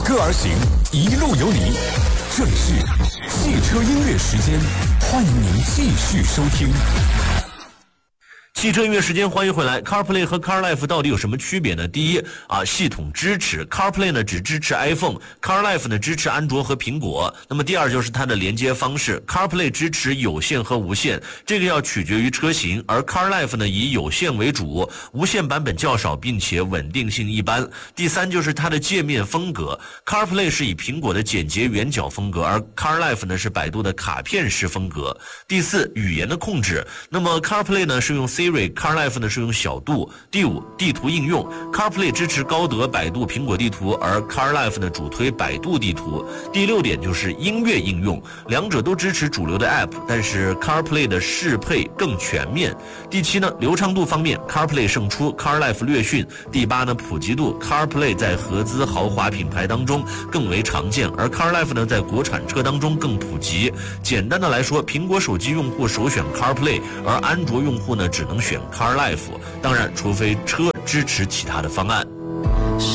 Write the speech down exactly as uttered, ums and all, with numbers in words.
歌而行，一路有你。这里是汽车音乐时间，欢迎您继续收听。 汽车音乐时间，欢迎回来。CarPlay 和 CarLife 到底有什么区别呢？第一啊，系统支持 CarPlay 呢只支持 iPhone，CarLife 呢支持安卓和苹果。那么第二就是它的连接方式 ，CarPlay 支持有线和无线，这个要取决于车型，而 CarLife 呢以有线为主，无线版本较少，并且稳定性一般。第三就是它的界面风格 ，CarPlay 是以苹果的简洁圆角风格，而 CarLife 呢是百度的卡片式风格。第四，语言的控制，那么 CarPlay 呢是用 Siri。CarLife 呢是用小度。第五，地图应用 ，CarPlay 支持高德、百度、苹果地图，而 CarLife 呢主推百度地图。第六点就是音乐应用，两者都支持主流的 App， 但是 CarPlay 的适配更全面。第七呢，流畅度方面 ，CarPlay 胜出 ，CarLife 略逊。第八呢，普及度 ，CarPlay 在合资豪华品牌当中更为常见，而 CarLife 呢在国产车当中更普及。简单的来说，苹果手机用户首选 CarPlay， 而安卓用户呢只能选 CarLife， 当然，除非车支持其他的方案。